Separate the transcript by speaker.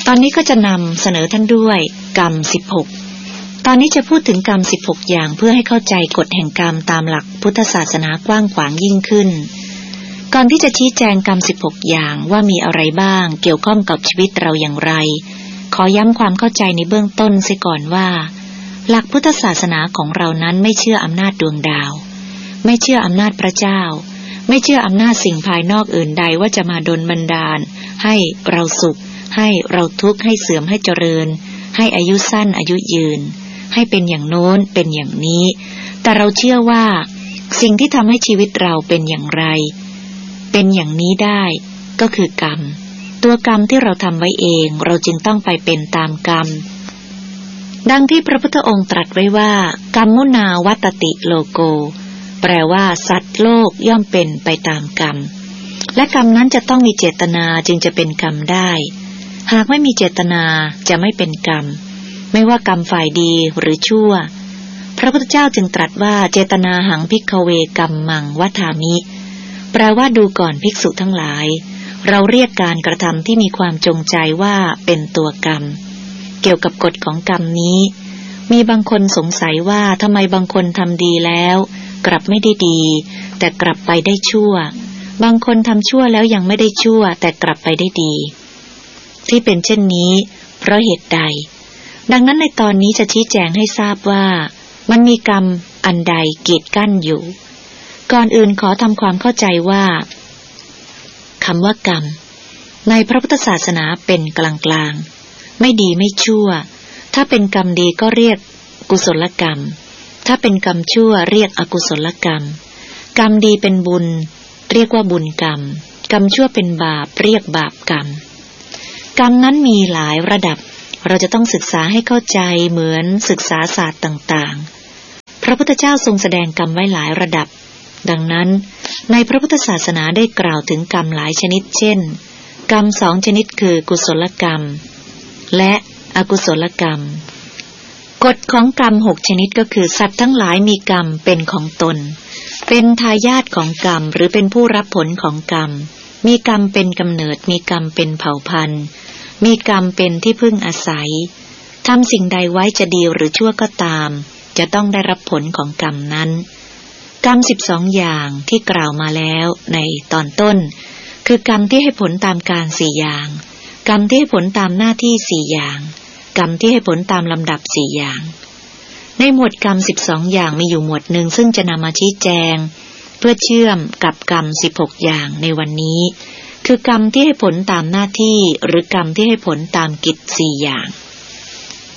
Speaker 1: ตอนนี้ก็จะนำเสนอท่านด้วยกรรม16ตอนนี้จะพูดถึงกรรม16อย่างเพื่อให้เข้าใจกฎแห่งกรรมตามหลักพุทธศาสนากว้างขวางยิ่งขึ้นก่อนที่จะชี้แจงกรรม16อย่างว่ามีอะไรบ้างเกี่ยวข้องกับชีวิตเราอย่างไรขอย้ำความเข้าใจในเบื้องต้นเสียก่อนว่าหลักพุทธศาสนาของเรานั้นไม่เชื่ออำนาจดวงดาวไม่เชื่ออำนาจพระเจ้าไม่เชื่ออำนาจสิ่งภายนอกอื่นใดว่าจะมาดลบันดาลให้เราสุขให้เราทุกข์ให้เสื่อมให้เจริญให้อายุสั้นอายุยืนให้เป็นอย่างโน้นเป็นอย่างนี้แต่เราเชื่อว่าสิ่งที่ทำให้ชีวิตเราเป็นอย่างไรเป็นอย่างนี้ได้ก็คือกรรมตัวกรรมที่เราทำไว้เองเราจึงต้องไปเป็นตามกรรมดังที่พระพุทธองค์ตรัสไว้ว่ากรรมุนาวัตติโลโกแปลว่าสัตว์โลกย่อมเป็นไปตามกรรมและกรรมนั้นจะต้องมีเจตนาจึงจะเป็นกรรมได้หากไม่มีเจตนาจะไม่เป็นกรรมไม่ว่ากรรมฝ่ายดีหรือชั่วพระพุทธเจ้าจึงตรัสว่าเจตนาหังภิกขเวกัมมังวัฏฐามิแปลว่าดูก่อนภิกษุทั้งหลายเราเรียกการกระทำที่มีความจงใจว่าเป็นตัวกรรมเกี่ยวกับกฎของกรรมนี้มีบางคนสงสัยว่าทำไมบางคนทำดีแล้วกลับไม่ได้ดีแต่กลับไปได้ชั่วบางคนทำชั่วแล้วยังไม่ได้ชั่วแต่กลับไปได้ดีที่เป็นเช่นนี้เพราะเหตุใดดังนั้นในตอนนี้จะชี้แจงให้ทราบว่ามันมีกรรมอันใดกีดกั้นอยู่ก่อนอื่นขอทำความเข้าใจว่าคำว่ากรรมในพระพุทธศาสนาเป็นกลางๆไม่ดีไม่ชั่วถ้าเป็นกรรมดีก็เรียกกุศลกรรมถ้าเป็นกรรมชั่วเรียกอกุศลกรรมกรรมดีเป็นบุญเรียกว่าบุญกรรมกรรมชั่วเป็นบาปเรียกบาปกรรมกรรมนั้นมีหลายระดับเราจะต้องศึกษาให้เข้าใจเหมือนศึกษาศาสตร์ต่างๆพระพุทธเจ้าทรงแสดงกรรมไว้หลายระดับดังนั้นในพระพุทธศาสนาได้กล่าวถึงกรรมหลายชนิดเช่นกรรม2ชนิดคือกุศลกรรมและอกุศลกรรมกฎของกรรม6ชนิดก็คือสัตว์ทั้งหลายมีกรรมเป็นของตนเป็นทายาทของกรรมหรือเป็นผู้รับผลของกรรมมีกรรมเป็นกำเนิดมีกรรมเป็นเผ่าพันธุ์มีกรรมเป็นที่พึ่งอาศัยทำสิ่งใดไว้จะดีหรือชั่วก็ตามจะต้องได้รับผลของกรรมนั้นกรรม12อย่างที่กล่าวมาแล้วในตอนต้นคือกรรมที่ให้ผลตามการ4อย่างกรรมที่ให้ผลตามหน้าที่4อย่างกรรมที่ให้ผลตามลำดับ4อย่างในหมวดกรรม12อย่างมีอยู่หมวดหนึ่งซึ่งจะนำมาชี้แจงเพื่อเชื่อมกับกรรม16อย่างในวันนี้คือกรรมที่ให้ผลตามหน้าที่หรือกรรมที่ให้ผลตามกิจ4อย่าง